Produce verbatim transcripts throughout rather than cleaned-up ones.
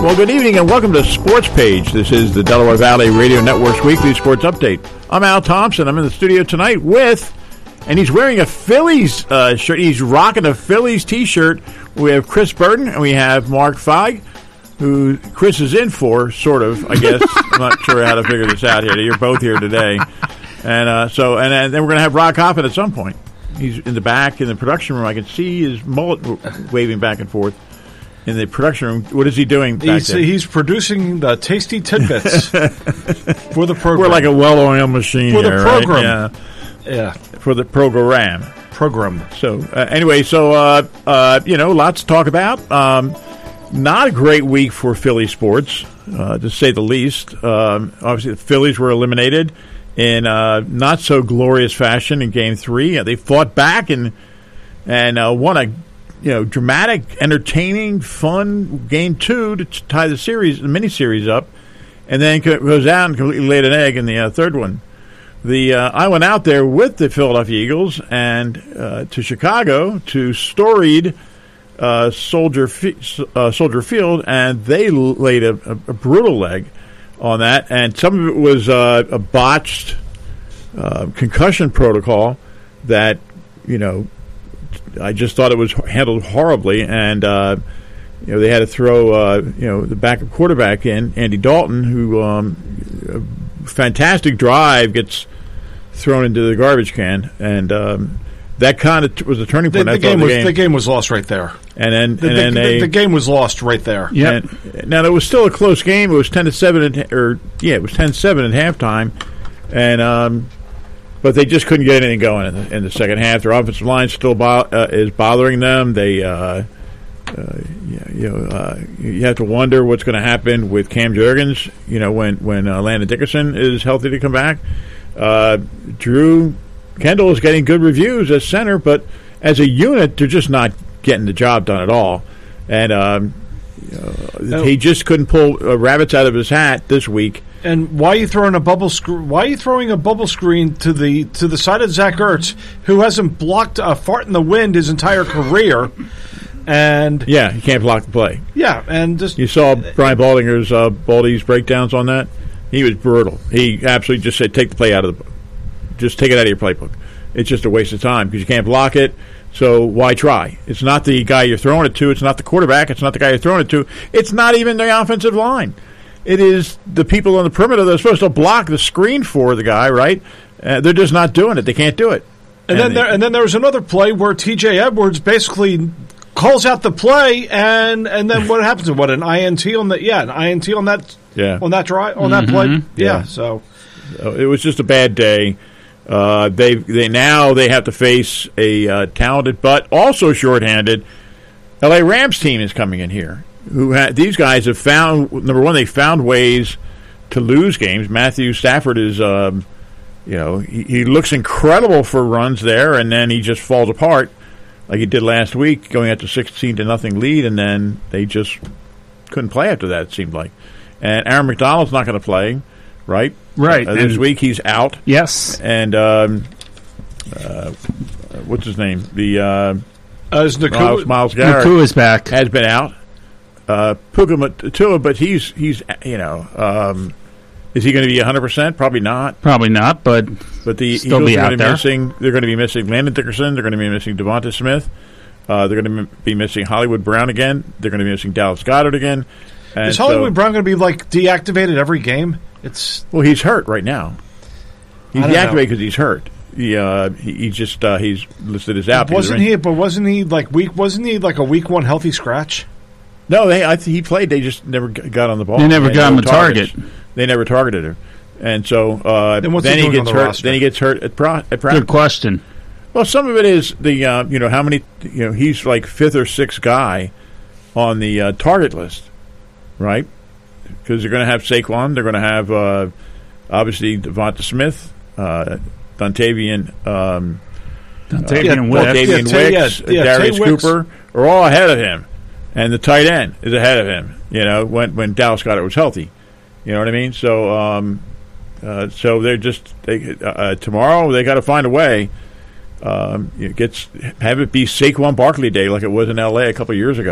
Well, good evening and welcome to Sports Page. This is the Delaware Valley Radio Network's weekly sports update. I'm Al Thompson. I'm in the studio tonight with, and he's wearing a Phillies uh, shirt. He's rocking a Phillies T-shirt. We have Chris Burton and we have Mark Feig, who Chris is in for, sort of, I guess. I'm not sure how to figure this out here. You're both here today. And uh, so, and, and then we're going to have Rock Hoffman at some point. He's in the back in the production room. I can see his mullet waving back and forth. In the production room, what is he doing back he's, there? He's producing the tasty tidbits for the program. We're like a well-oiled machine for here, the program. Right? Yeah. yeah, for the program. Program. So uh, anyway, so uh, uh, you know, lots to talk about. Um, not a great week for Philly sports, uh, to say the least. Um, obviously, the Phillies were eliminated in uh, not so glorious fashion in Game Three. Uh, they fought back and and uh, won a. You know, dramatic, entertaining, fun game two to tie the series, the mini-series up, and then goes out and completely laid an egg in the uh, third one. The uh, I went out there with the Philadelphia Eagles and uh, to Chicago to storied uh, Soldier F- uh, Soldier Field, and they laid a, a, a brutal egg on that. And some of it was uh, a botched uh, concussion protocol that, you know, I just thought it was handled horribly, and uh, you know they had to throw uh, you know the backup quarterback in, Andy Dalton, who um, a fantastic drive gets thrown into the garbage can, and um, that kind of t- was a turning point. The, the, game the, was, game. the game was lost right there, and then the, and the, then the, they, the game was lost right there. Yeah. Now it was still a close game. It was ten to seven, at, or yeah, it was ten seven at halftime, and. Um, But they just couldn't get anything going in the, in the second half. Their offensive line still bo- uh, is bothering them. They, uh, uh, yeah, you know, uh, you have to wonder what's going to happen with Cam Jurgens. You know, when when uh, Landon Dickerson is healthy to come back. Uh, Drew Kendall is getting good reviews as center, but as a unit, they're just not getting the job done at all. And um, you know, he just couldn't pull uh, rabbits out of his hat this week. And why are you throwing a bubble screen? Why are you throwing a bubble screen to the to the side of Zach Ertz, who hasn't blocked a fart in the wind his entire career? And yeah, he can't block the play. Yeah, and just you saw Brian Baldinger's uh, Baldy's breakdowns on that. He was brutal. He absolutely just said, "Take the play out of the book. Just take it out of your playbook. It's just a waste of time because you can't block it. So why try? It's not the guy you're throwing it to. It's not the quarterback. It's not the guy you're throwing it to. It's not even the offensive line." It is the people on the perimeter that are supposed to block the screen for the guy, right? Uh, they're just not doing it. They can't do it. And, and then, they, there, and then there was another play where T J Edwards basically calls out the play, and and then what happens? What an I N T on that? Yeah, an I N T on that. Yeah. on that drive on mm-hmm. that play. Yeah, yeah. So. so it was just a bad day. Uh, they they now they have to face a uh, talented but also shorthanded L A Rams team is coming in here. Who ha- these guys have found, number one, they found ways to lose games. Matthew Stafford is, um, you know, he, he looks incredible for runs there, and then he just falls apart like he did last week, going out to sixteen to nothing lead, and then they just couldn't play after that, it seemed like. And Aaron McDonald's not going to play, right? Right. Uh, this week he's out. Yes. And um, uh, what's his name? The uh, uh, is Naku- Miles, Miles Garrett Naku is back. Has been out. Uh, Puka Tua, but he's he's you know um, is he going to be one hundred percent? Probably not. Probably not, but but the still Eagles be are out going to be there. missing. They're going to be missing Landon Dickerson. They're going to be missing Devonta Smith. Uh, they're going to be missing Hollywood Brown again. They're going to be missing Dallas Goedert again. And is Hollywood so, Brown going to be like deactivated every game? It's well, he's hurt right now. He's deactivated know. because he's hurt. He uh, he, he just uh, he's listed as out. Wasn't he? But wasn't he like week? Wasn't he like a week one healthy scratch? No, they. I th- he played. They just never g- got on the ball. They never they got him no a target. They never targeted her, and so uh, then, then he, he gets the hurt. roster? Then he gets hurt at, pro- at practice. Good question. Well, some of it is the uh, you know how many you know he's like fifth or sixth guy on the uh, target list, right? Because they're going to have Saquon. They're going to have uh, obviously Devonta Smith, uh, Dontavian. Um, Dontavian uh, Wicks. Dontavian Yeah, Wicks, yeah, yeah, Darius Tay Wicks. Cooper are all ahead of him. And the tight end is ahead of him, you know, when when Dallas Goedert was healthy. You know what I mean? So um, uh, so they're just they, uh, tomorrow they got to find a way. Um, you know, gets have it be Saquon Barkley Day like it was in L A a couple of years ago,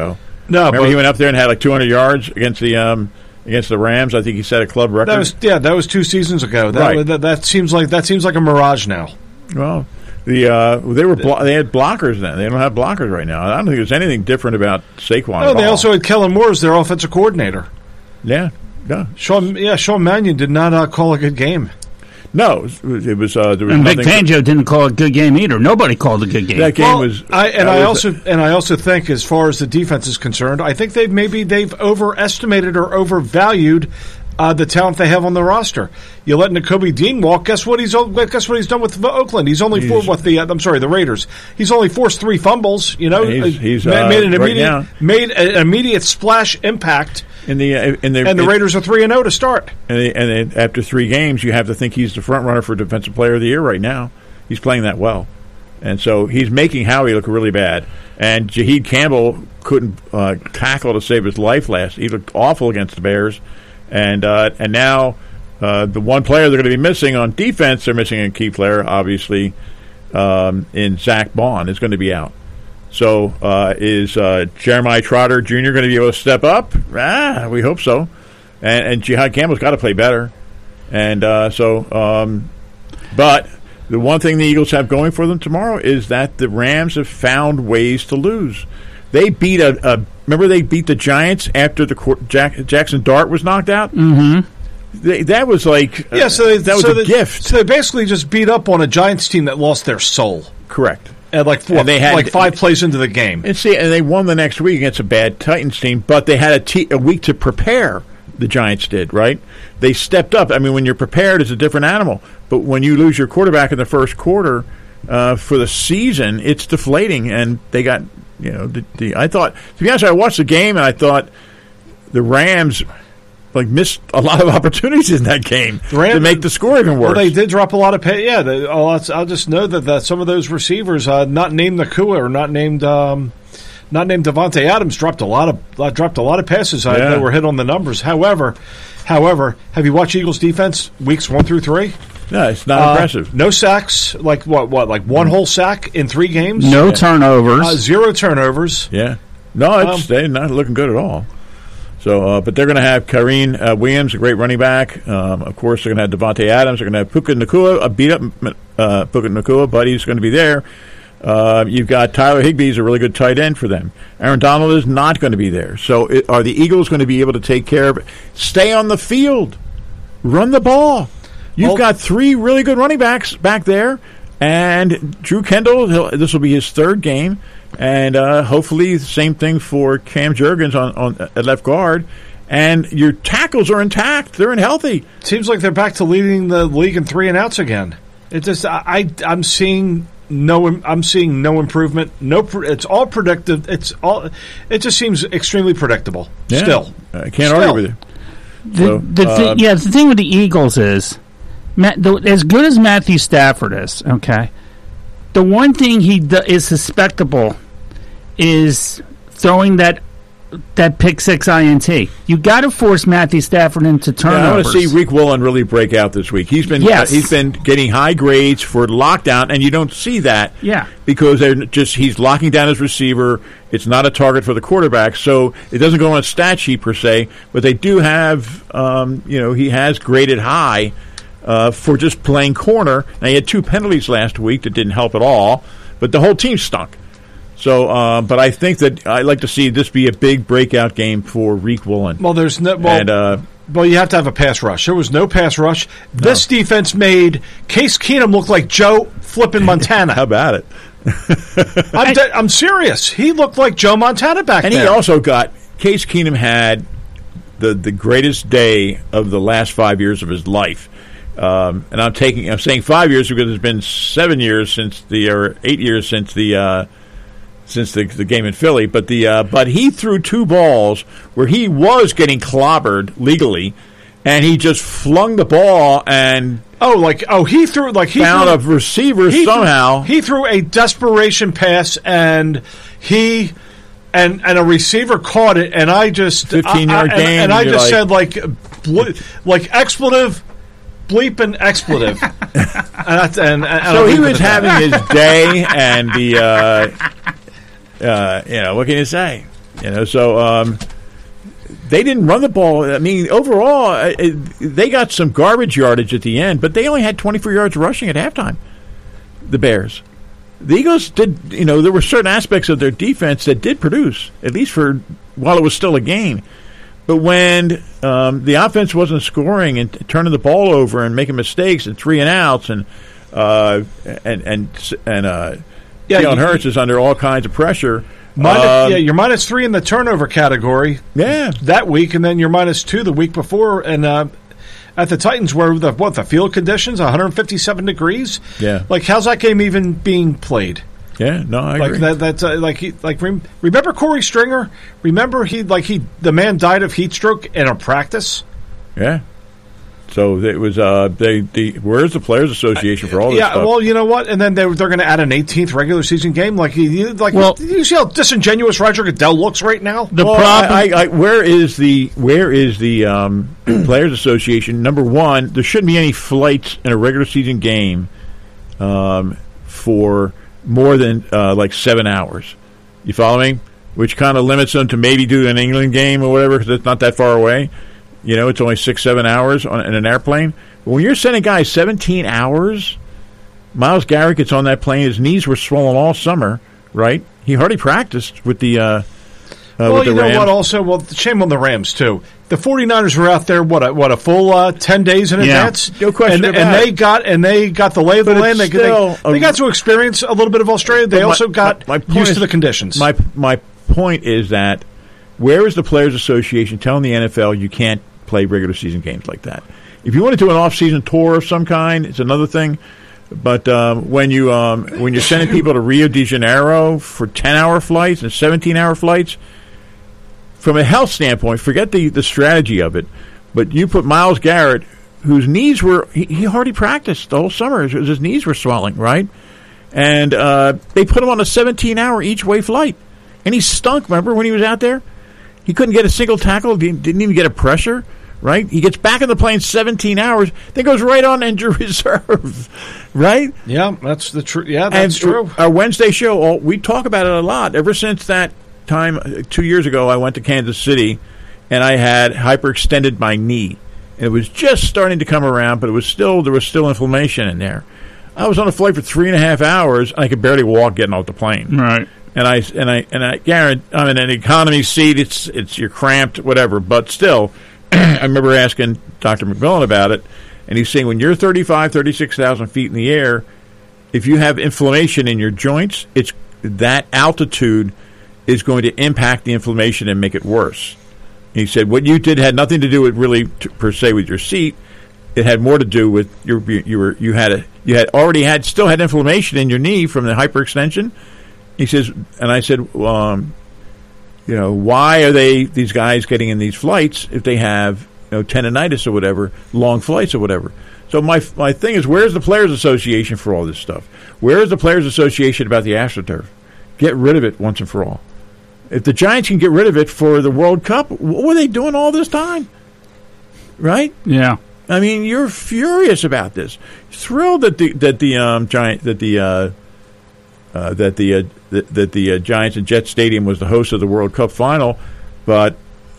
No, remember but he went up there and had like two hundred yards against the um, against the Rams. I think he set a club record. that was yeah, that was two seasons ago. That, Right. was- that, that seems like that seems like a mirage now. Well, the uh, they were blo- they had blockers then. They don't have blockers right now. I don't think there's anything different about Saquon. Oh, at they all. also had Kellen Moore as their offensive coordinator. yeah, yeah. Sean, yeah, Sean Mannion did not uh, call a good game. No, it was, it was uh, there was And Vic nothing. Fangio didn't call it a good game either. Nobody called it a good game. that game Well, was. I, and that I was- also and I also think, as far as the defense is concerned, I think they've maybe they've overestimated or overvalued uh, the talent they have on the roster. You let Nakobe Dean walk. Guess what he's guess what he's done with Oakland. He's only four He's- with the uh, I'm sorry the Raiders. He's only forced three fumbles. You know, He's- Uh, he's, ma- uh, made an right immediate now- made an immediate splash impact. in the uh, in the And the in- Raiders are three and zero to start. And, they, and they, after three games, you have to think he's the front runner for Defensive Player of the Year right now. He's playing that well, and so he's making Howie look really bad. And Jaheed Campbell couldn't uh, tackle to save his life last. He looked awful against the Bears, and uh, and now uh, the one player they're going to be missing on defense, they're missing a key player, obviously, um, in Zach Bond is going to be out. So uh, is uh, Jeremiah Trotter Junior going to be able to step up? Ah, we hope so. And, and Jihad Campbell's got to play better. And uh, so, um, but the one thing the Eagles have going for them tomorrow is that the Rams have found ways to lose. They beat a, a remember they beat the Giants after the court, Jack, Jackson Dart was knocked out. Mm-hmm. They, that was like Yeah, so they, uh, that was so a they, gift. So they basically just beat up on a Giants team that lost their soul Correct. at like four, And they had- like five plays into the game. And see, and they won the next week against a bad Titans team, but they had a, te- a week to prepare. The Giants did, right? They stepped up. I mean, when you're prepared, it's a different animal. But when you lose your quarterback in the first quarter uh, for the season, it's deflating. And they got, you know, the, the, I thought, to be honest, I watched the game and I thought the Rams like missed a lot of opportunities in that game Rams- to make the score even worse. Well, they did drop a lot of pay. Yeah, they, I'll, I'll just know that, that some of those receivers, uh, not named Nakua or not named, um, not named Devontae Adams, dropped a lot of uh, dropped a lot of passes uh, Yeah. that were hit on the numbers. However, however, have you watched Eagles defense weeks one through three? No, it's not Uh, impressive. No sacks, like what? What? Like one whole sack in three games? No turnovers. Uh, zero turnovers. Yeah. No, it's Um, they're not looking good at all. So, uh, but they're going to have Kareen uh, Williams, a great running back. Um, of course, they're going to have Devontae Adams. They're going to have Puka Nakua, a beat up uh, Puka Nakua, but he's going to be there. Uh, you've got Tyler Higbee, is a really good tight end for them. Aaron Donald is not going to be there. So, it, are the Eagles going to be able to take care of it? Stay on the field, run the ball. You've Well- got three really good running backs back there, and Drew Kendall. he'll- This will be his third game. And uh, hopefully, the same thing for Cam Jurgens on, on at left guard. And your tackles are intact; they're in healthy. Seems like they're back to leading the league in three and outs again. It just I, I I'm seeing no I'm seeing no improvement. No, pr- it's all predictive. It's all. It just seems extremely predictable. Yeah. Still, I can't Still. argue with you. The, So, the thi- uh, yeah, the thing with the Eagles is, Matt, the, as good as Matthew Stafford is, okay, the one thing he do, is suspectable is throwing that that pick six I N T. You got to force Matthew Stafford into Yeah, I want turnovers. to see Reek Woolen really break out this week. He's been Yes. uh, he's been getting high grades for lockdown, and you don't see that. Yeah. because they're just he's locking down his receiver. It's not a target for the quarterback, so it doesn't go on a stat sheet per se. But they do have, um, you know, he has graded high uh, for just playing corner. Now he had two penalties last week that didn't help at all, but the whole team stunk. So, uh, but I think that I'd like to see this be a big breakout game for Reek Woolen. well, there's no. Well, and uh, well, you have to have a pass rush. There was no pass rush. This defense made Case Keenum look like Joe flipping how Montana. about it? I'm, de- I'm serious. He looked like Joe Montana back And there. he also got Case Keenum had the the greatest day of the last five years of his life. Um, and I'm taking I'm saying five years because it's been seven years since the or eight years since the uh, since the, the game in Philly. But the uh, but he threw two balls where he was getting clobbered legally, and he just flung the ball and oh, like oh, he threw like he found threw, a receiver he somehow. Threw, he threw a desperation pass, and he and and a receiver caught it, and I just fifteen-yard I, I, and, gain, and I you're just like- said like ble- like expletive, bleep and expletive. and, I, and, and So I'll he leave it was at that. having his day, and the uh, uh, you know what can you say? You know, so um, they didn't run the ball. I mean, overall, uh, they got some garbage yardage at the end, but they only had twenty-four yards rushing at halftime. The Bears. The Eagles did, you know, there were certain aspects of their defense that did produce, at least for while it was still a game. But when um, the offense wasn't scoring and t- turning the ball over and making mistakes and three and outs and uh, and and and uh, yeah, Jalen Hurts is under all kinds of pressure. Minus, um, yeah, you're minus three in the turnover category. Yeah. That week, and then you're minus two the week before, and. Uh, At the Titans, where the what the field conditions, one hundred fifty-seven degrees. Yeah, like how's that game even being played? Yeah, no, I like agree. That, that's uh, like he, like remember Corey Stringer? Remember he like he the man died of heat stroke in a practice. Yeah. So it was uh they the where's the Players Association for all this yeah, stuff? well, you know what? And then they they're going to add an eighteenth regular season game. Like he like well, you see how disingenuous Roger Goodell looks right now. The well, problem, I, I, I, where is the where is the um, Players Association? Number one, there shouldn't be any flights in a regular season game um, for more than uh, like seven hours. You follow me? Which kind of limits them to maybe do an England game or whatever because it's not that far away. You know, it's only six, seven hours on in an airplane. But when you're sending guys seventeen hours, Myles Garrett gets on that plane. His knees were swollen all summer, right? He hardly practiced with the uh, uh, well, with the you know Rams. what? Also, well, shame on the Rams too. The 49ers were out there what a, what a full uh, ten days in Yeah. advance. No question and, about and it. they got and they got the lay of the But land. They, it's still they, they a- got to experience a little bit of Australia. They But my- also got my- my point used is- to the conditions. My my point is that where is the Players Association telling the N F L you can't play regular season games like that? If you want to do an off-season tour of some kind, it's another thing. But um, when you um, when you're sending people to Rio de Janeiro for ten-hour flights and seventeen-hour flights, from a health standpoint, forget the, the strategy of it. But you put Myles Garrett, whose knees were he, he hardly practiced the whole summer. His, his knees were swelling, right? And uh, they put him on a seventeen-hour each-way flight. And he stunk, remember, when he was out there? He couldn't get a single tackle, didn't didn't even get a pressure, right? He gets back in the plane seventeen hours, then goes right on injured reserve, right? yeah, that's the truth. Yeah, that's and true. Our Wednesday show, all, we talk about it a lot. Ever since that time, uh, two years ago, I went to Kansas City, and I had hyperextended my knee. It was just starting to come around, but it was still there was still inflammation in there. I was on a flight for three and a half hours, and I could barely walk getting off the plane. right? And I and I and I guarantee I'm in an economy seat. It's it's you're cramped, whatever. But still, I remember asking Doctor McMillan about it, and he's saying when you're thirty-five, thirty-six thousand feet in the air, if you have inflammation in your joints, it's that altitude is going to impact the inflammation and make it worse. And he said what you did had nothing to do with really t- per se with your seat. It had more to do with your you were you had a you had already had still had inflammation in your knee from the hyperextension. He says, and I said, um, you know, why are they these guys getting in these flights if they have you know tendonitis or whatever, long flights or whatever? So my my thing is, where's the Players Association for all this stuff? Where is the Players Association about the AstroTurf? Get rid of it once and for all. If the Giants can get rid of it for the World Cup, what were they doing all this time? Right? Yeah. I mean, you're furious about this. Thrilled that the that the um, giant that the uh, uh, that the uh, that, that the uh, Giants and Jet Stadium was the host of the World Cup final, but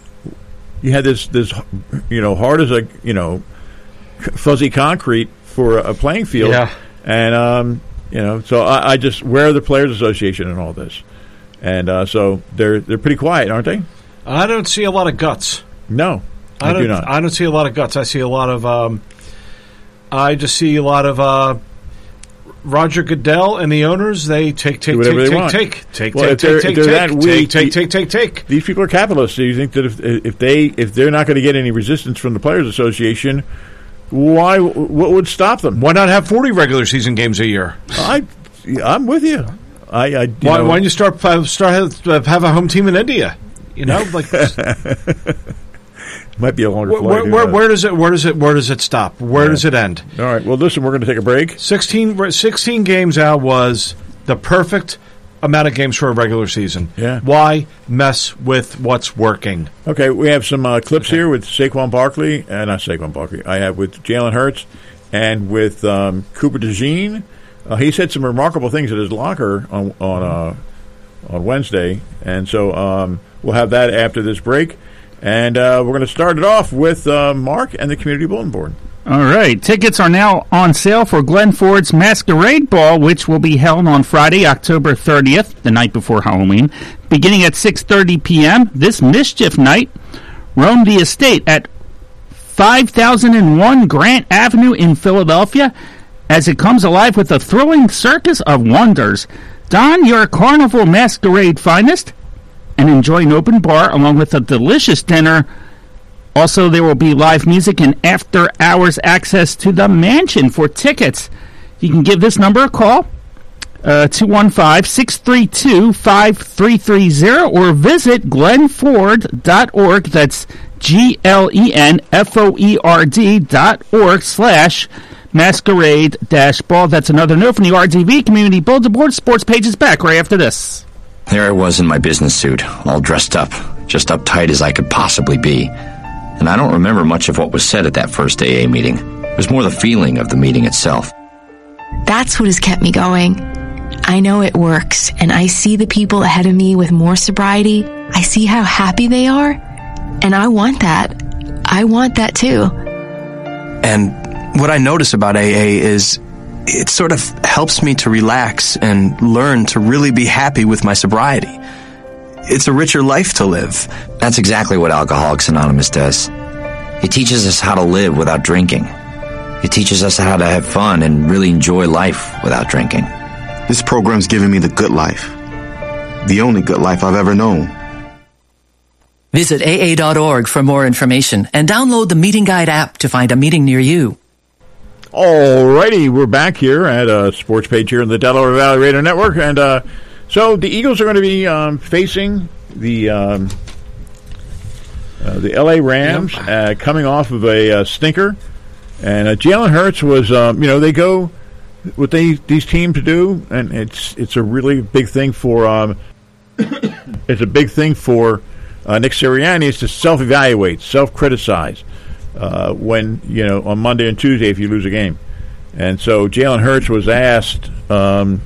you had this this you know hard as a you know fuzzy concrete for a playing field, Yeah. and um, you know so I, I just where are the Players Association in all this, and uh, so they're they're pretty quiet, aren't they? I don't see a lot of guts. No, I, I don't. do not. I don't see a lot of guts. I see a lot of. Um, I just see a lot of uh, Roger Goodell and the owners. They take, take, Do take, whatever they take, want. take, take, Well, if take, they're- take, if they're take, that take, weak, take, you- take, take, take. These people are capitalists. Do you think that if if they if they're not going to get any resistance from the Players Association, why what would stop them? Why not have forty regular season games a year? I I'm with you. I, I you Why, know, why don't you start uh, start have, have a home team in India? You know, like might be a longer where, flight. where, who where, knows? where does it where does it where does it stop? Where Yeah. does it end? All right. Well, listen, we're going to take a break. sixteen, sixteen games out was the perfect amount of games for a regular season. Yeah. Why mess with what's working? Okay, we have some uh, clips here with Saquon Barkley, and uh, not Saquon Barkley. I have with Jalen Hurts and with um, Cooper DeJean. Uh, he said some remarkable things at his locker on on uh, on Wednesday. And so um, we'll have that after this break. And uh, we're going to start it off with uh, Mark and the Community Bulletin Board. All right. Tickets are now on sale for Glen Ford's Masquerade Ball, which will be held on Friday, October thirtieth, the night before Halloween, beginning at six thirty p.m. This mischief night, roam the estate at five thousand one Grant Avenue in Philadelphia as it comes alive with a thrilling circus of wonders. Don your carnival masquerade finest and enjoy an open bar along with a delicious dinner. Also, there will be live music and after-hours access to the mansion. For tickets, you can give this number a call, uh, two one five, six three two, five three three zero, or visit glen ford dot org. That's G L E N F O E R D dot org slash masquerade dash ball. That's another note from the R D V Community Bulletin Board. Sports page is back right after this. There I was in my business suit, all dressed up, just uptight as I could possibly be. And I don't remember much of what was said at that first A A meeting. It was more the feeling of the meeting itself. That's what has kept me going. I know it works, and I see the people ahead of me with more sobriety. I see how happy they are, and I want that. I want that too. And what I notice about A A is it sort of helps me to relax and learn to really be happy with my sobriety. It's a richer life to live. That's exactly what Alcoholics Anonymous does. It teaches us how to live without drinking. It teaches us how to have fun and really enjoy life without drinking. This program's given me the good life. The only good life I've ever known. Visit A A dot org for more information and download the Meeting Guide app to find a meeting near you. Alrighty, we're back here at a sports page here in the Delaware Valley Radio Network, and uh, so the Eagles are going to be um, facing the um, uh, the L A Rams, uh, coming off of a uh, stinker, and uh, Jalen Hurts was, um, you know, they go what they these teams do, and it's it's a really big thing for um, it's a big thing for uh, Nick Sirianni is to self-evaluate, self-criticize. Uh, when, you know, on Monday and Tuesday if you lose a game. And so Jalen Hurts was asked, um,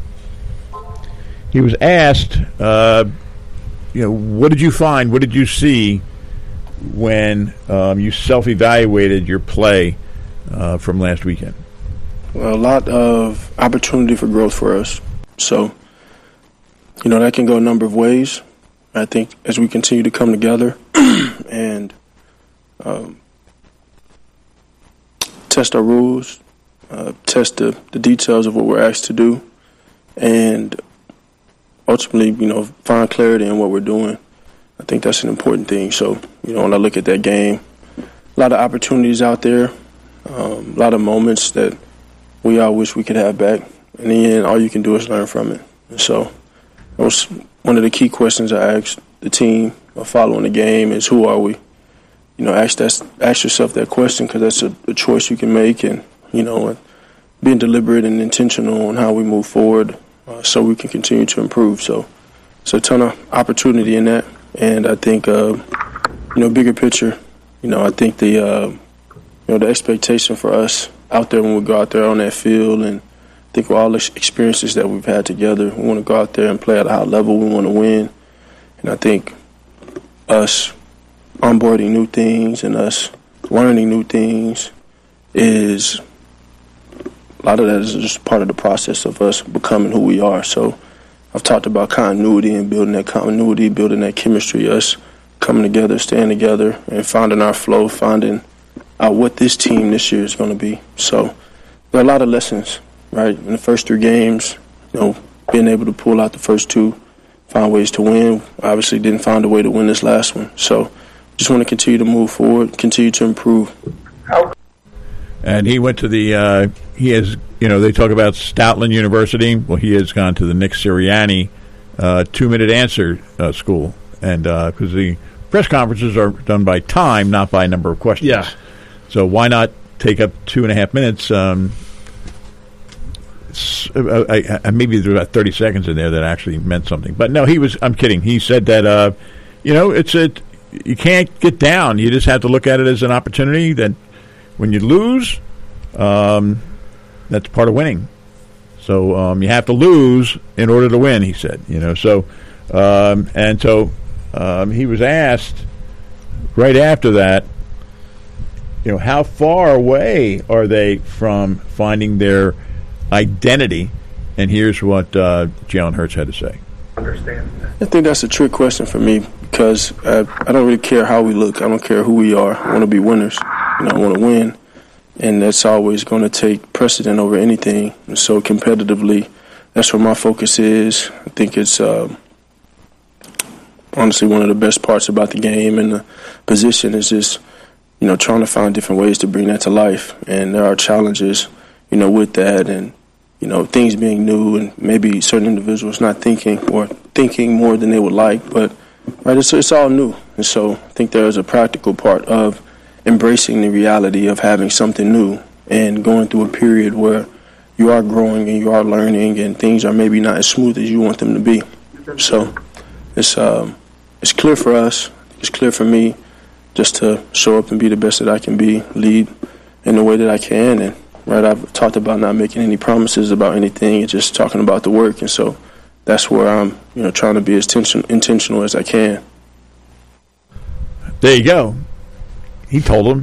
he was asked, uh, you know, what did you find, what did you see when um, you self-evaluated your play uh, from last weekend? Well, a lot of opportunity for growth for us. So, you know, that can go a number of ways. I think as we continue to come together and um, test our rules, uh, test the, the details of what we're asked to do, and ultimately, you know, find clarity in what we're doing. I think that's an important thing. So, you know, when I look at that game, a lot of opportunities out there, um, a lot of moments that we all wish we could have back. In the end, all you can do is learn from it. And so that was one of the key questions I asked the team following the game is, who are we? You know, ask that, ask yourself that question, because that's a, a choice you can make, and, you know, being deliberate and intentional on how we move forward uh, so we can continue to improve. So it's a ton of opportunity in that, and I think, uh, you know, bigger picture, you know, I think the, uh, you know, the expectation for us out there when we go out there on that field, and I think with all the experiences that we've had together, we want to go out there and play at a high level. We want to win, and I think us onboarding new things and us learning new things is a lot of that is just part of the process of us becoming who we are. So I've talked about continuity and building that continuity, building that chemistry, us coming together, staying together, and finding our flow, finding out what this team this year is going to be. So there are a lot of lessons, right? In the first three games, you know, being able to pull out the first two, find ways to win. Obviously didn't find a way to win this last one. So just want to continue to move forward, continue to improve. And he went to the, uh, he has, you know, they talk about Stoutland University. Well, he has gone to the Nick Sirianni uh, two-minute answer uh, school. And because uh, the press conferences are done by time, not by number of questions. Yeah. So why not take up two and a half minutes? Um, uh, I, I, maybe there were about thirty seconds in there that actually meant something. But no, he was, I'm kidding. He said that, uh, you know, it's a, you can't get down. You just have to look at it as an opportunity that when you lose, um, that's part of winning. So um, you have to lose in order to win, he said. You know, so Um, and so um, he was asked right after that, you know, how far away are they from finding their identity? And here's what uh, Jalen Hurts had to say. Understand. I think that's a trick question for me because uh, I don't really care how we look. I don't care who we are. I want to be winners. You know, I want to win. And that's always going to take precedent over anything. And so competitively, that's where my focus is. I think it's uh, honestly one of the best parts about the game and the position is just, you know, trying to find different ways to bring that to life. And there are challenges, you know, with that and, you know, things being new and maybe certain individuals not thinking or thinking more than they would like. But, right, it's, it's all new. And so I think there is a practical part of embracing the reality of having something new and going through a period where you are growing and you are learning and things are maybe not as smooth as you want them to be. So it's um, it's clear for us, it's clear for me just to show up and be the best that I can be, lead in the way that I can. And right, I've talked about not making any promises about anything and just talking about the work. And so that's where I'm, you know, trying to be as tension, intentional as I can. There you go. He told him.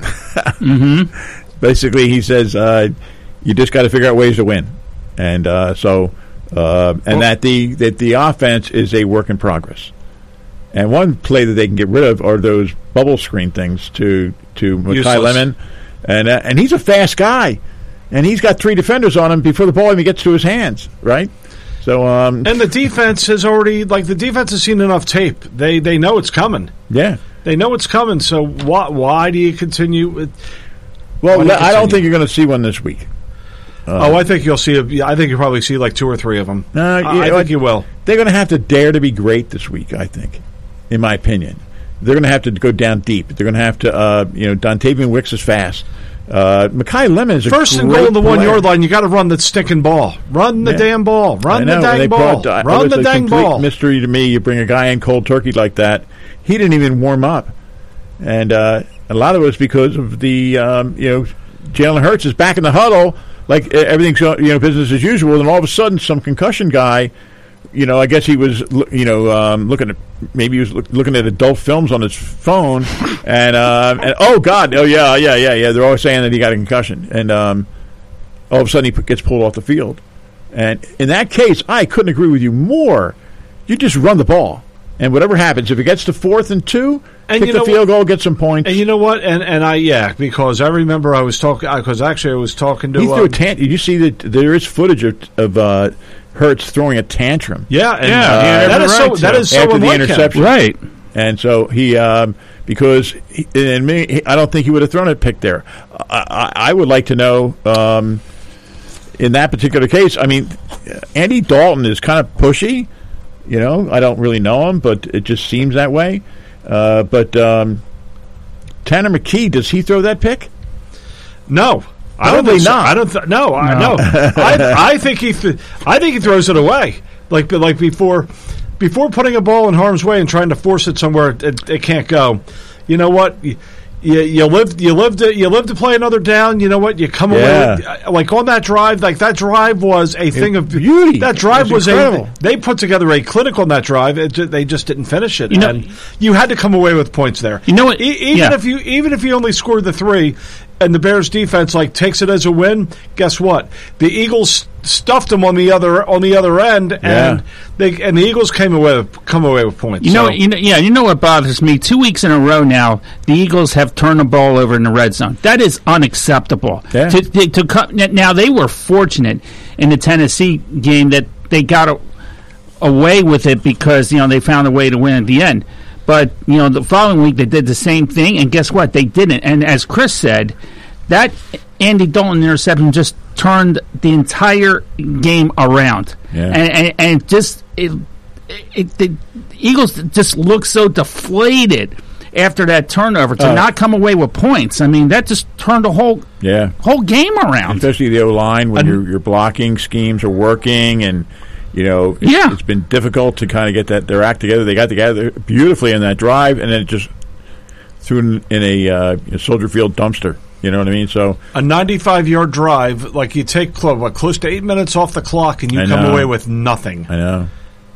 mm-hmm. Basically, he says, uh, you just got to figure out ways to win. And uh, so, uh, and well, that the that the offense is a work in progress. And one play that they can get rid of are those bubble screen things to to Makai Lemon. And uh, and he's a fast guy. And he's got three defenders on him before the ball even gets to his hands, right? So, um, and the defense has already, like, the defense has seen enough tape. They they know it's coming. Yeah. They know it's coming, so why, why do you continue? With, well, do you I don't think you're going to see one this week. Uh, oh, I think you'll see. A, I think you'll probably see like two or three of them. Uh, I, I think you will. They're going to have to dare to be great this week, I think, in my opinion. They're going to have to go down deep. They're going to have to, uh, you know, Dontavian Wicks is fast. Uh, Makai Lemon is a first and goal on the one yard line. You got to run the stinking ball. Run the yeah. damn ball. Run the dang ball. Brought, uh, run the dang ball. Mystery to me. You bring a guy in cold turkey like that. He didn't even warm up, and uh, a lot of it was because of the um, you know Jalen Hurts is back in the huddle like everything's you know business as usual, and all of a sudden some concussion guy. You know, I guess he was, you know, um, looking at maybe he was look, looking at adult films on his phone, and uh, and oh God, oh yeah, yeah, yeah, yeah. They're always saying that he got a concussion, and um, all of a sudden he gets pulled off the field. And in that case, I couldn't agree with you more. You just run the ball, and whatever happens, if it gets to fourth and two, and kick you know the field what? goal, get some points. And you know what? And and I yeah, because I remember I was talking because actually I was talking to. He threw um, a tant- Did you see that there is footage of. of uh, Hurts throwing a tantrum. Yeah, and yeah, uh, that, is so, that is so after the unlike interception, him. Right? And so he, um, because he, and me, he, I don't think he would have thrown a pick there. I, I, I would like to know um, in that particular case. I mean, Andy Dalton is kind of pushy. You know, I don't really know him, but it just seems that way. Uh, but um, Tanner McKee, does he throw that pick? No. I Probably don't think so. not. I don't. Th- no, I no. I, I think he. Th- I think he throws it away. Like, like before, before putting a ball in harm's way and trying to force it somewhere it, it can't go. You know what? You, you live. You live to. You live to play another down. You know what? You come yeah. away with, like on that drive. Like that drive was a thing it, of beauty. That drive was, was incredible. a. They put together a clinic on that drive. It, they just didn't finish it. You know, and you had to come away with points there. You know what? E- even yeah. if you even if you only scored the three. And the Bears defense like takes it as a win. Guess what? The Eagles stuffed them on the other on the other end, and yeah. they and the Eagles came away with, come away with points. You know, so. you know, yeah. You know what bothers me? Two weeks in a row now, the Eagles have turned the ball over in the red zone. That is unacceptable. Yeah. To, to, to come, now they were fortunate in the Tennessee game that they got a, away with it because you know they found a way to win at the end. But, you know, the following week they did the same thing, and guess what? They didn't. And as Chris said, that Andy Dalton interception just turned the entire game around. Yeah. And, and, and just, it, it, the Eagles just look so deflated after that turnover to uh, not come away with points. I mean, that just turned the whole yeah. whole game around. Especially the O-line when your your blocking schemes are working and... You know, it's, yeah. it's been difficult to kind of get that their act together. They got together beautifully in that drive, and then it just threw in, in a, uh, a Soldier Field dumpster. You know what I mean? So a ninety-five yard drive, like you take what, close to eight minutes off the clock, and you I come know. away with nothing. I know.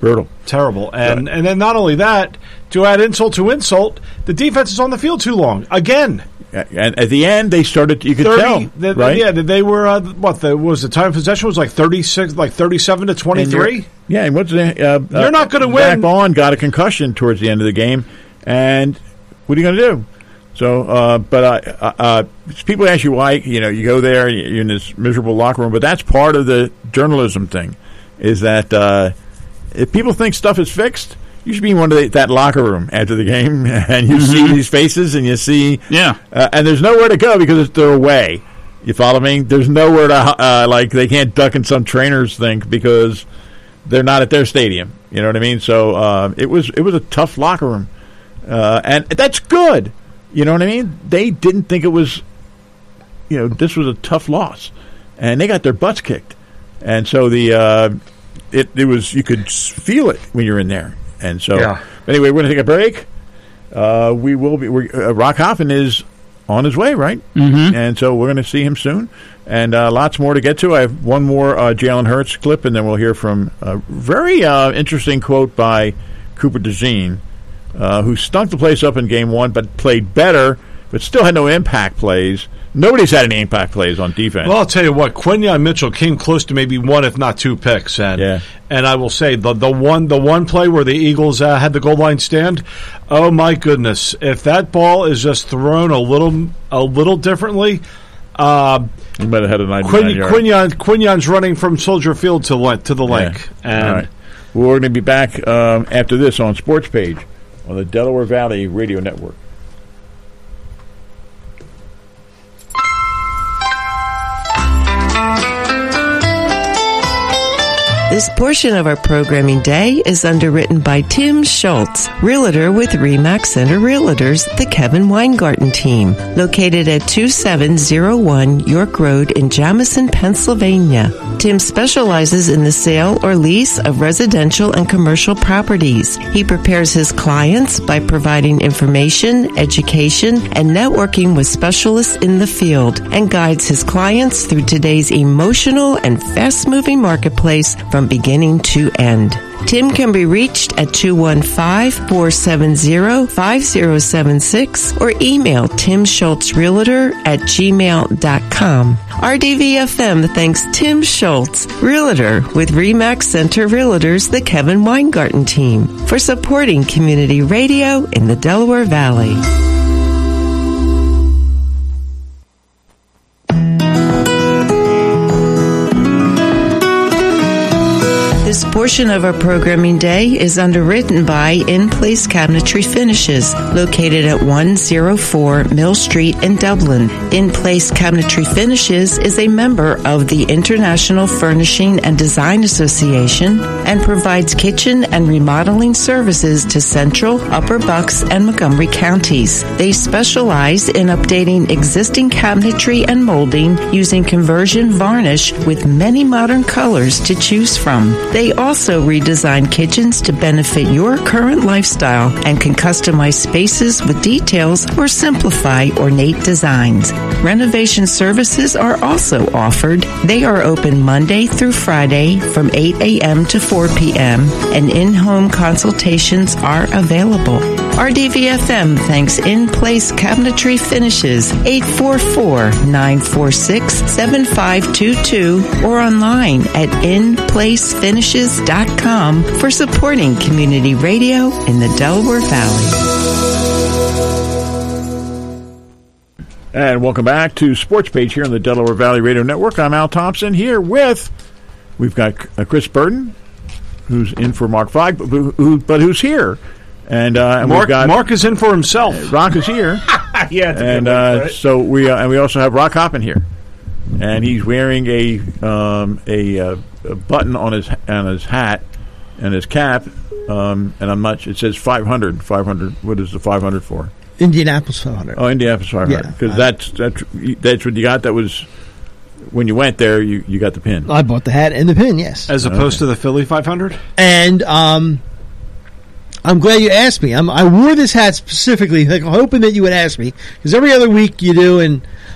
Brutal. Terrible. And and then not only that, to add insult to insult, the defense is on the field too long. Again. And at the end, they started, you could thirty, tell, the, right? Yeah, they were, uh, what, the, was the time of possession was like thirty-six, like thirty-seven to twenty-three? Yeah, and what's the, uh, You're uh, not going to win. Zach Bond got a concussion towards the end of the game, and what are you going to do? So, uh, but uh, uh, people ask you why, you know, you go there, you're in this miserable locker room, but that's part of the journalism thing, is that uh, if people think stuff is fixed, you should be in one of the, that locker room after the game, and you mm-hmm. see these faces, and you see, yeah, uh, and there's nowhere to go because they're away. You follow me? There's nowhere to uh, like they can't duck in some trainers think because they're not at their stadium. You know what I mean? So uh, it was it was a tough locker room, uh, and that's good. You know what I mean? They didn't think it was, you know, this was a tough loss, and they got their butts kicked, and so the uh, it it was you could feel it when you're in there. And so, yeah. anyway, we're going to take a break. Uh, we will be. We're, uh, Rock Hoffman is on his way, right? Mm-hmm. And so we're going to see him soon, and uh, lots more to get to. I have one more uh, Jalen Hurts clip, and then we'll hear from a very uh, interesting quote by Cooper DeJean, uh, who stunk the place up in Game One, but played better, but still had no impact plays. Nobody's had any impact plays on defense. Well, I'll tell you what, Quinyon Mitchell came close to maybe one, if not two picks, and yeah. and I will say the the one the one play where the Eagles uh, had the goal line stand. Oh my goodness! If that ball is just thrown a little a little differently, uh, you might have had a ninety-nine Quin, yard. Quinyon Quinyon's running from Soldier Field to le- to the lake. Yeah. And all right. Well, we're going to be back um, after this on Sports Page on the Delaware Valley Radio Network. This portion of our programming day is underwritten by Tim Schultz, Realtor with RE/MAX Center Realtors, the Kevin Weingarten team, located at two seven zero one York Road in Jamison, Pennsylvania. Tim specializes in the sale or lease of residential and commercial properties. He prepares his clients by providing information, education, and networking with specialists in the field, and guides his clients through today's emotional and fast-moving marketplace from beginning to end. Tim can be reached at two one five, four seven zero, five zero seven six or email timschultzrealtor at gmail dot com. R D V F M thanks Tim Schultz, Realtor with RE/MAX Center Realtors, the Kevin Weingarten team, for supporting community radio in the Delaware Valley. This portion of our programming day is underwritten by In Place Cabinetry Finishes, located at one oh four Mill Street in Dublin. In Place Cabinetry Finishes is a member of the International Furnishing and Design Association and provides kitchen and remodeling services to Central, Upper Bucks, and Montgomery counties. They specialize in updating existing cabinetry and molding using conversion varnish with many modern colors to choose from. They also redesign kitchens to benefit your current lifestyle and can customize spaces with details or simplify ornate designs. Renovation services are also offered. They are open Monday through Friday from eight a.m. to four p.m. and in-home consultations are available. R D V F M thanks In Place Cabinetry Finishes, eight four four, nine four six, seven five two two or online at in place finishes dot com for supporting community radio in the Delaware Valley. And welcome back to Sports Page here on the Delaware Valley Radio Network. I'm Al Thompson here with, we've got uh, Chris Burton, who's in for Mark Feig, but, who, but who's here. And, uh, and Mark, we've got, Mark is in for himself. Uh, Rock is here. yeah, and uh, so we uh, and we also have Rock Hoffman here, and he's wearing a um, a, uh, a button on his on his hat and his cap, um, and I'm not. It says five hundred. five hundred. What is the five hundred for? Indianapolis five hundred. Oh, Indianapolis five hundred. Because yeah, that's that's that's what you got. That was when you went there. You, you got the pin. I bought the hat and the pin. Yes, as opposed okay. to the Philly five hundred. And um. I'm glad you asked me. I'm, I wore this hat specifically, like, hoping that you would ask me, because every other week you do, and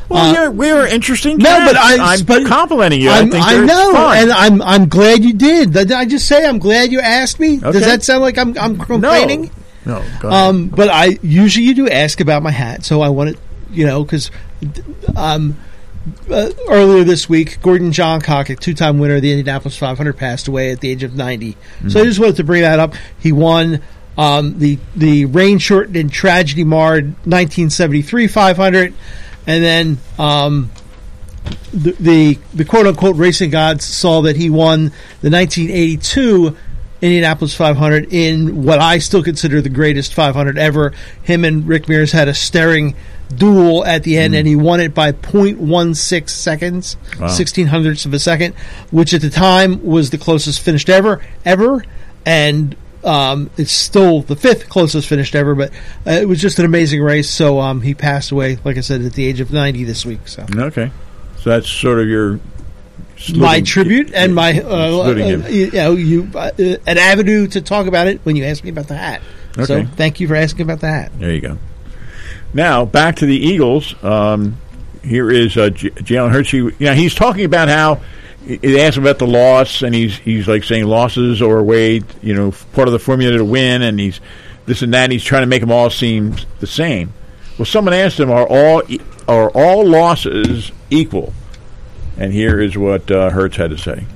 Well, Uh, you're, we're interesting. No, guests. but I, I'm but complimenting you. I'm, I think I they're know, fun. and I'm I'm glad you did. Did I just say I'm glad you asked me? Okay. Does that sound like I'm I'm complaining? No, go ahead. Um, but I usually you do ask about my hat, so I wanted, you know, because um, uh, earlier this week, Gordon Johncock, a two-time winner of the Indianapolis five hundred, passed away at the age of ninety. Mm-hmm. So I just wanted to bring that up. He won um, the the rain-shortened and tragedy-marred nineteen seventy-three five hundred, and then um, the, the the quote-unquote racing gods saw that he won the nineteen eighty-two Indianapolis five hundred in what I still consider the greatest five hundred ever. Him and Rick Mears had a staring duel at the end, mm. and he won it by point one six seconds, wow. sixteen hundredths of a second, which at the time was the closest finished ever, ever, and um, it's still the fifth closest finished ever, but uh, it was just an amazing race, so um, he passed away, like I said, at the age of ninety this week. So okay. So that's sort of your... my tribute and my uh, uh, you know you uh, an avenue to talk about it when you ask me about the hat. Okay. So thank you for asking about the hat. There you go. Now back to the Eagles. Um, here is uh, J- Jalen Hurts. He, you know, he's talking about how they asked him about the loss, and he's he's like saying losses are a way, you know, part of the formula to win, and he's this and that. And he's trying to make them all seem the same. Well, someone asked him, "Are all are all losses equal?" And here is what uh, Hurts had to say.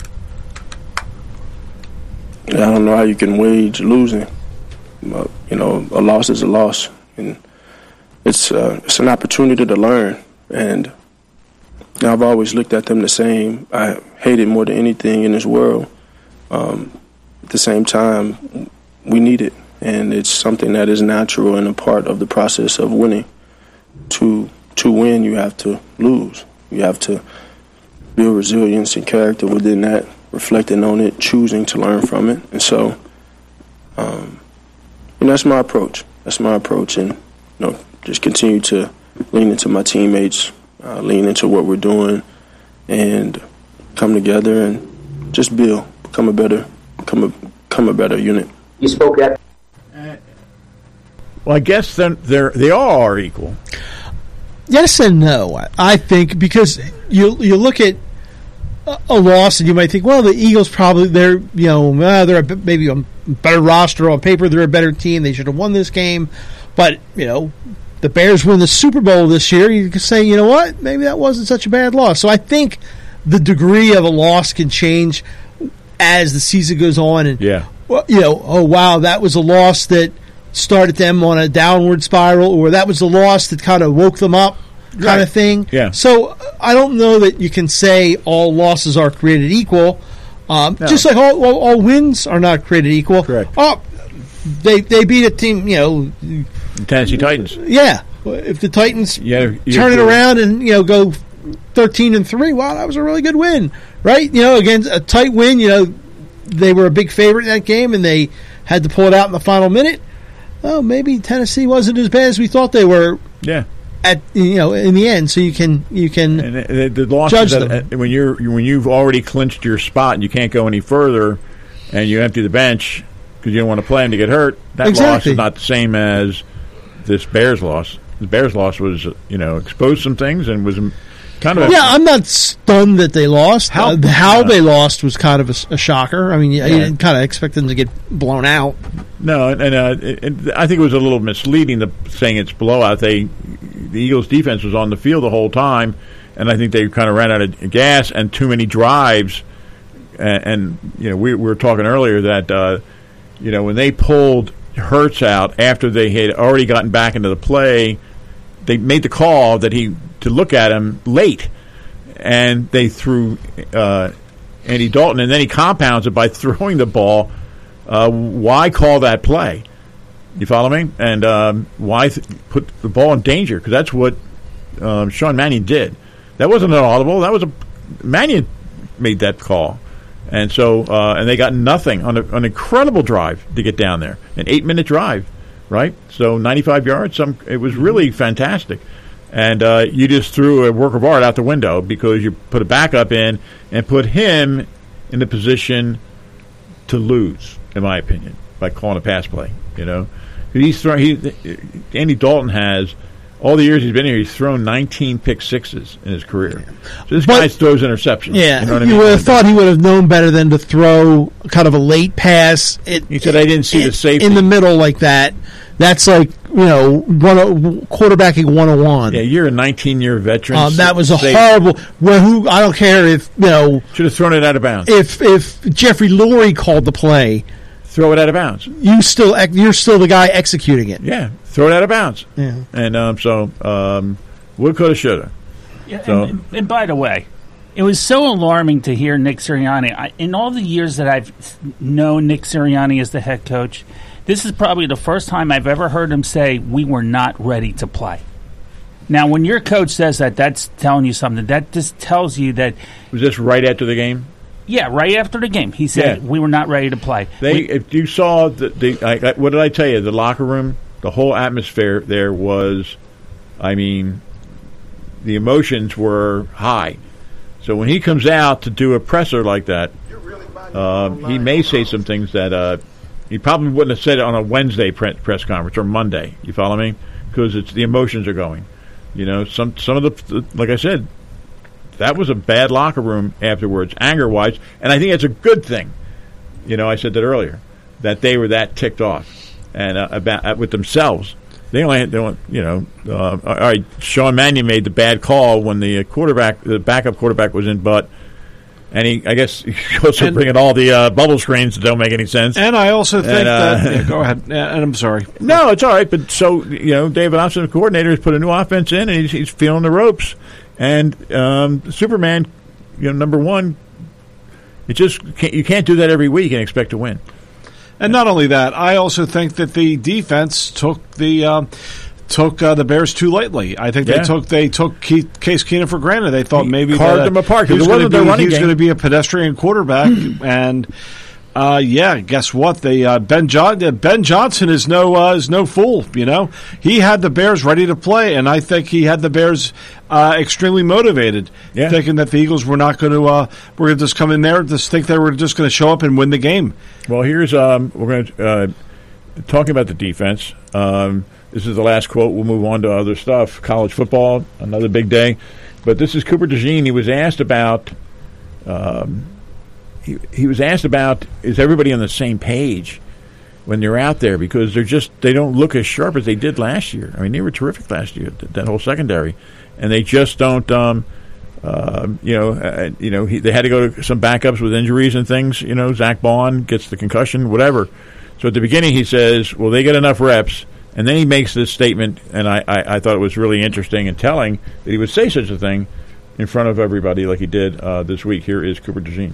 I don't know how you can wage losing. But, you know, a loss is a loss, and it's uh, it's an opportunity to learn. And you know, I've always looked at them the same. I hate it more than anything in this world. Um, at the same time, we need it, and it's something that is natural and a part of the process of winning. To to win, you have to lose. You have to build resilience and character within that, reflecting on it, choosing to learn from it. And so, um, and that's my approach. That's my approach, and you know, just continue to lean into my teammates, uh, lean into what we're doing, and come together and just build, become a better, become a, become a better unit. You spoke at. Well, I guess then they're they all are equal. Yes and no. I think because you you look at a loss and you might think, well, the Eagles probably they're you know uh, they're a bit, maybe a better roster on paper. They're a better team. They should have won this game, but you know the Bears win the Super Bowl this year. You can say, you know what, maybe that wasn't such a bad loss. So I think the degree of a loss can change as the season goes on, and yeah, well, you know, oh wow, that was a loss that started them on a downward spiral, or that was a loss that kind of woke them up, kind right. of thing. Yeah. So I don't know that you can say all losses are created equal. Um, no. Just like all, all, all wins are not created equal. Correct. Oh, they they beat a team, you know, Tennessee Titans. Yeah. If the Titans yeah, turn it around and you know go thirteen and three, wow, that was a really good win, right? You know, against a tight win. You know, they were a big favorite in that game, and they had to pull it out in the final minute. Oh, maybe Tennessee wasn't as bad as we thought they were. Yeah. At you know, in the end, so you can you can and the, the losses judge that, them. uh, when you're when you've already clinched your spot and you can't go any further, and you empty the bench because you don't want to play him to get hurt. That exactly. loss is not the same as this Bears loss. The Bears loss was you know exposed some things and was kind of yeah. I'm not stunned that they lost. How, uh, how uh, they lost was kind of a, a shocker. I mean, you, yeah. you didn't kind of expect them to get blown out. No, and, and uh, it, it, I think it was a little misleading to saying it's blowout. They the Eagles' defense was on the field the whole time, and I think they kind of ran out of gas and too many drives. And, and you know, we, we were talking earlier that uh, you know when they pulled Hurts out after they had already gotten back into the play, they made the call that he to look at him late, and they threw uh, Andy Dalton, and then he compounds it by throwing the ball. Uh, why call that play? You follow me? And um, why th- put the ball in danger? Because that's what um, Sean Mannion did. That wasn't an audible. That was a Mannion made that call, and so uh, and they got nothing on a, an incredible drive to get down there, an eight minute drive, right? So ninety-five yards. Some it was really fantastic, and uh, you just threw a work of art out the window because you put a backup in and put him in the position to lose. In my opinion, by calling a pass play, you know, he's throwing. He, Andy Dalton has all the years he's been here, he's thrown nineteen pick sixes in his career. So this But- guy throws interceptions. Yeah, you know what I you mean? would have thought he would have known better than to throw kind of a late pass. It, He said, "I didn't see the safety in the middle like that." That's like you know one quarterbacking one oh one. Yeah, you're a nineteen-year veteran. Um, that was a Safe. horrible. Well, who I don't care if you know Should have thrown it out of bounds. if if Jeffrey Lurie called the play, Throw it out of bounds. you still ex- you're still the guy executing it. Yeah, throw it out of bounds. Yeah. And um, so, um, would, coulda, shoulda. Yeah, So- and, and by the way, it was so alarming to hear Nick Sirianni. I, in all the years that I've known Nick Sirianni as the head coach, this is probably the first time I've ever heard him say, we were not ready to play. Now, when your coach says that, that's telling you something. That just tells you that... Was this right after the game? Yeah, right after the game. He said, Yeah. we were not ready to play. They, We- if you saw the, the I, I, what did I tell you? The locker room, the whole atmosphere there was, I mean, the emotions were high. So when he comes out to do a presser like that, uh, he may say some things that uh, he probably wouldn't have said it on a Wednesday pre- press conference or Monday. You follow me? Because it's the emotions are going. You know, some some of the, like I said, that was a bad locker room afterwards, anger-wise, and I think it's a good thing. You know, I said that earlier, that they were that ticked off and uh, about uh, with themselves. They only had, they only, you know, uh, all right. Sean Mannion made the bad call when the quarterback, the backup quarterback, was in, but and he, I guess, he also And- bringing all the uh, bubble screens that don't make any sense. And I also think And, uh, that. Yeah, go ahead. Yeah, and I'm sorry. No, it's all right. But so you know, David Opson, the coordinator, has put a new offense in, and he's, he's feeling the ropes. And um, Superman, you know, number one, it just can't, you can't do that every week and expect to win. And not only that, I also think that the defense took the um, took uh, the Bears too lightly. I think Yeah. they took they took Keith, Case Keenum for granted. They thought He maybe carved that, uh, them apart, 'cause he was it wasn't gonna their be- running he was game. going to be a pedestrian quarterback, and uh, yeah, guess what? They uh, Ben John uh, Ben Johnson is no uh, is no fool. You know, he had the Bears ready to play, and I think he had the Bears uh, extremely motivated, Yeah. thinking that the Eagles were not going to uh, were going to just come in there just think they were just going to show up and win the game. Well, here's um, we're going to uh, talking about the defense. Um, this is the last quote. We'll move on to other stuff. College football, another big day. But this is Cooper DeJean. He was asked about. Um, he he was asked about is everybody on the same page when they're out there, because they're just they don't look as sharp as they did last year. I mean, they were terrific last year, that, that whole secondary, and they just don't. Um, uh, you know, uh, you know, he, they had to go to some backups with injuries and things. You know, Zach Bond gets the concussion, whatever. So at the beginning, he says, "Well, they get enough reps," and then he makes this statement, and I, I, I thought it was really interesting and telling that he would say such a thing in front of everybody like he did uh, this week. Here is Cooper DeJean.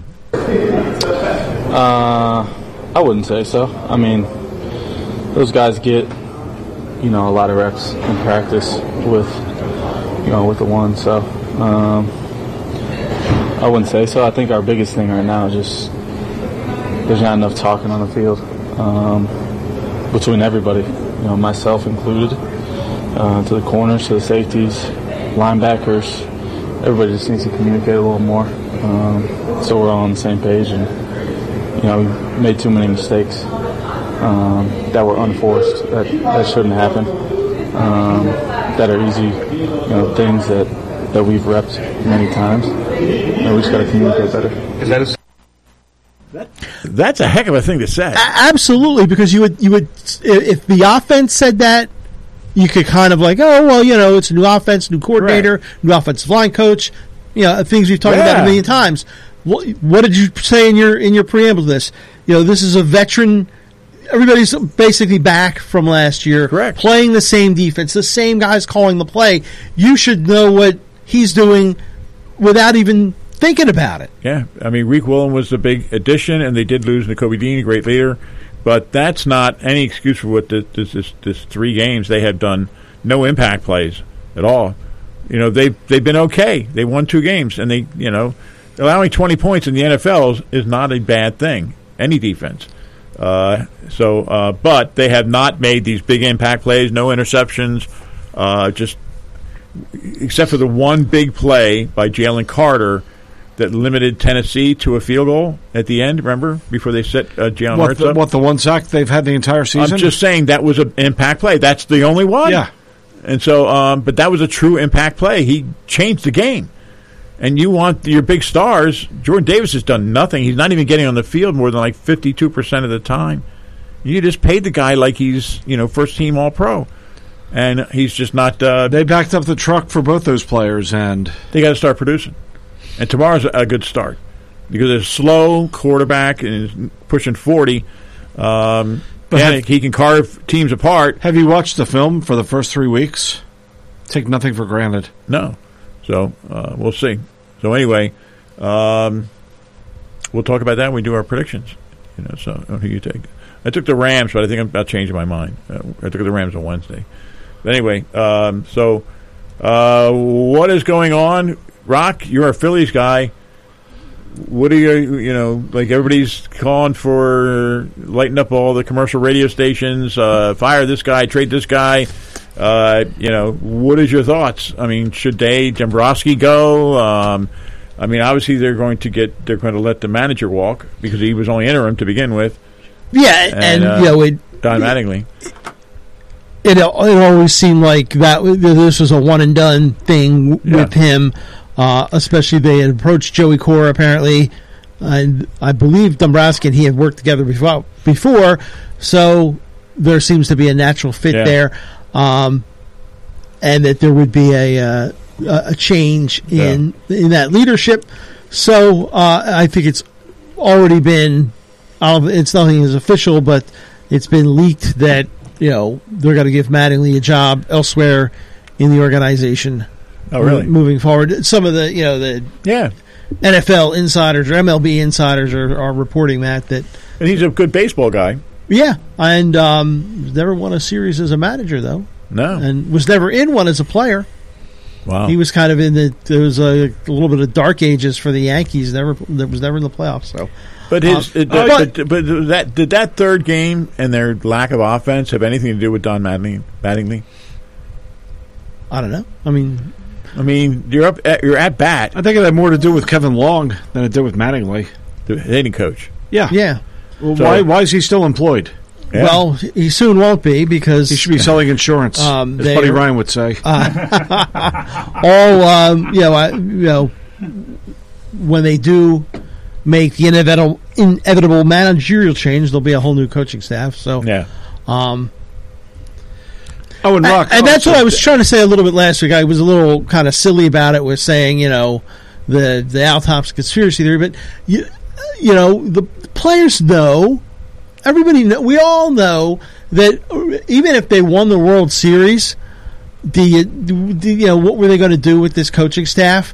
Uh, I wouldn't say so. I mean, those guys get, you know, a lot of reps in practice with, you know, with the one. So um, I wouldn't say so. I think our biggest thing right now is just there's not enough talking on the field um, between everybody, you know, myself included, uh, to the corners, to the safeties, linebackers. Everybody just needs to communicate a little more, um, so we're all on the same page. And you know, we made too many mistakes um, that were unforced, that, that shouldn't happen, um, that are easy, you know, things that, that we've repped many times. And we just got to communicate better. Is that a That's a heck of a thing to say. A- absolutely, because you would you would if the offense said that, you could kind of like, oh well, you know, it's a new offense, new coordinator, new offensive line coach, you know, things we've talked about Yeah. a million times. What, what did you say in your in your preamble to this? You know, this is a veteran. Everybody's basically back from last year, Correct. playing the same defense, the same guys calling the play. You should know what he's doing without even thinking about it. Yeah, I mean, Reek Willen was the big addition, and they did lose Nakobe Dean, a great leader. But that's not any excuse for what this this, this, this three games they have done. No impact plays at all. You know, they they've been okay. They won two games, and they you know allowing twenty points in the N F L is, is not a bad thing. Any defense. Uh, so, uh, but they have not made these big impact plays. No interceptions. Uh, just except for the one big play by Jalen Carter that limited Tennessee to a field goal at the end, remember, before they set uh, Jalen what Hurts the, up? what the one sack they've had the entire season? I'm just saying that was an impact play. That's the only one. Yeah. And so, um, but that was a true impact play. He changed the game. And you want your big stars. Jordan Davis has done nothing. He's not even getting on the field more than like fifty-two percent of the time. You just paid the guy like he's, you know, first team All-Pro. And he's just not. Uh, they backed up the truck for both those players, and they got to start producing. And tomorrow's a, a good start because it's a slow quarterback and is pushing forty. Um, but yeah, have, he can carve teams apart. Have you watched the film for the first three weeks? Take nothing for granted. No. So uh, we'll see. So anyway, um, we'll talk about that when we do our predictions. You know, so who you take? I took the Rams, but I think I'm about changing my mind. Uh, I took the Rams on Wednesday. But anyway, um, so uh, what is going on? Rock, you're a Phillies guy. What are you? You know, like everybody's calling for lighting up all the commercial radio stations. Uh, fire this guy, trade this guy. Uh, you know, what is your thoughts? I mean, should they Dombrowski go? Um, I mean, obviously they're going to get they're going to let the manager walk because he was only interim to begin with. Yeah, and, and uh, you know, it, Don Mattingly. It, it always seemed like that this was a one and done thing yeah. with him. Uh, especially they had approached Joey Cora apparently, and I believe Dombrowski and he had worked together before. Before, so there seems to be a natural fit yeah. there. Um, and that there would be a uh, a change in yeah. in that leadership. So uh, I think it's already been. Uh, it's nothing is official, but it's been leaked that you know they're going to give Mattingly a job elsewhere in the organization. Oh, really? Moving forward, some of the you know the yeah N F L insiders or M L B insiders are, are reporting that that. And he's a good baseball guy. Yeah, and um, never won a series as a manager, though. No. And was never in one as a player. Wow. He was kind of in the, there was a, a little bit of dark ages for the Yankees. Never, there was never in the playoffs, so. But his, um, it, uh, but, but, but that, did that third game and their lack of offense have anything to do with Don Mattingly? Mattingly? I don't know. I mean. I mean, you're up, at, you're at bat. I think it had more to do with Kevin Long than it did with Mattingly. The hitting coach. Yeah. Yeah. Well, so, why, why is he still employed? Yeah. Well, he soon won't be because he should be selling insurance, um, as Buddy Ryan would say. Uh, all um, you know, I, you know, when they do make the inevitable, inevitable managerial change, there'll be a whole new coaching staff. So, yeah. Um, oh, and Rock, and, and that's what I was trying to say a little bit last week. I was a little kind of silly about it, was saying, you know, the the Al Thompson conspiracy theory, but you, you know, the players know. Everybody know, we all know that even if they won the World Series, the, the you know what were they going to do with this coaching staff?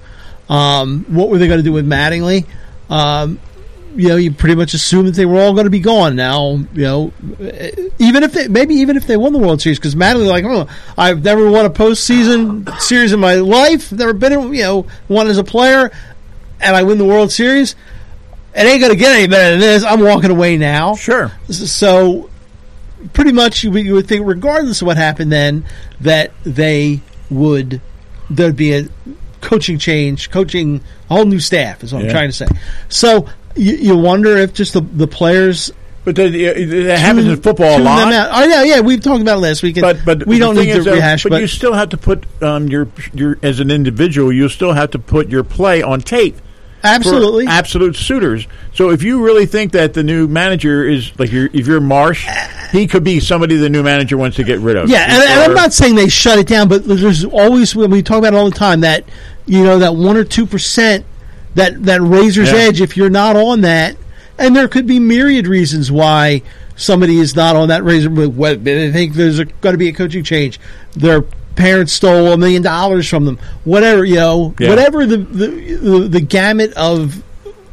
Um, what were they going to do with Mattingly? Um, you know, you pretty much assume that they were all going to be gone now. You know, even if they maybe even if they won the World Series, because Mattingly, like, oh, I've never won a postseason series in my life. Never been, in, you know, one as a player, and I win the World Series. It ain't going to get any better than this. I'm walking away now. Sure. So, pretty much, you would think, regardless of what happened then, that they would, there'd be a coaching change, coaching, a whole new staff, is what yeah. I'm trying to say. So, you, you wonder if just the, the players. But that happens in football a lot. Oh, yeah, yeah, we've talked about it last week. But, but we don't need to is, rehash. But, but you still have to put um, your, your, as an individual, you still have to put your play on tape. Absolutely, absolute suitors. So if you really think that the new manager is like, you're, if you're Marsh, he could be somebody the new manager wants to get rid of. Yeah, and, and I'm not saying they shut it down, but there's always, when we talk about it all the time, that you know that one or two percent, that that razor's yeah. edge. If you're not on that, and there could be myriad reasons why somebody is not on that razor. But they think there's going to be a coaching change. Their parents stole a million dollars from them. Whatever, you know, yeah. whatever the, the the the gamut of,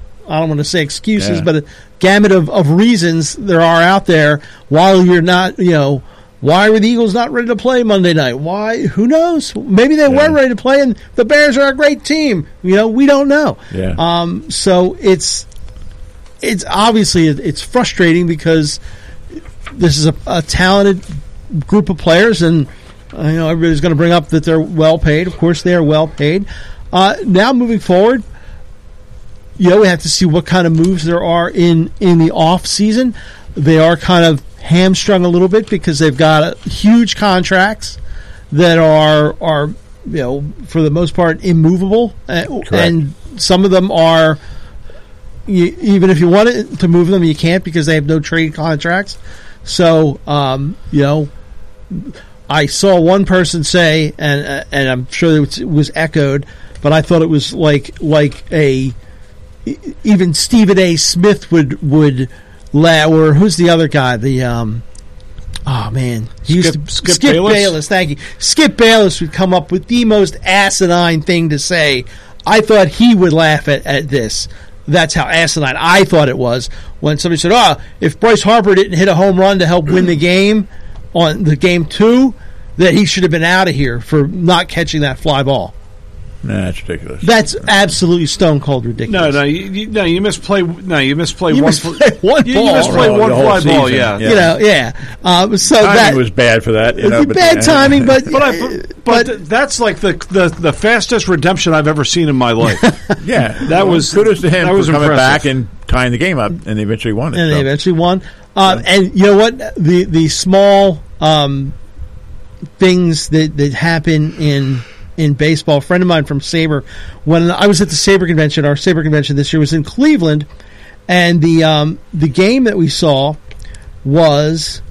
I don't want to say excuses, yeah. but a gamut of, of reasons there are out there. While you're not, you know, why were the Eagles not ready to play Monday night? Why? Who knows? Maybe they yeah. were ready to play, and the Bears are a great team. You know, we don't know. Yeah. Um. So it's it's obviously it's frustrating because this is a, a talented group of players, and I know everybody's going to bring up that they're well paid. Of course, they are well paid. Uh, now, moving forward, you know, we have to see what kind of moves there are in, in the off season. They are kind of hamstrung a little bit because they've got uh, huge contracts that are are you know for the most part immovable, uh, and some of them are. You, even if you wanted to move them, you can't because they have no trade contracts. So um, you know, I saw one person say, and uh, and I'm sure it was, it was echoed, but I thought it was like like a even Stephen A. Smith would would la- or who's the other guy? The um, oh man, he Skip, used to, Skip, Skip Bayless? Bayless. Thank you. Skip Bayless would come up with the most asinine thing to say. I thought he would laugh at, at this. That's how asinine I thought it was when somebody said, "Oh, if Bryce Harper didn't hit a home run to help win the game on the game two, that he should have been out of here for not catching that fly ball." Nah, that's ridiculous. That's absolutely stone cold ridiculous. No, no, you, you, no, you misplay. No, you misplay You one. misplay one you, ball. You misplay Oh, one the whole fly ball. season, Yeah, yeah. You know, yeah. Uh, so timing that was bad for that. You know, but, bad timing, but But, I, but, but th- that's like the, the the fastest redemption I've ever seen in my life. yeah, that well, was kudos to him that for was coming impressive. back and tying the game up, and they eventually won it. and so. they eventually won. Um, and you know what? The the small um, things that, that happen in in baseball. A friend of mine from Sabre, when I was at the Sabre convention, our Sabre convention this year was in Cleveland, and the um, the game that we saw was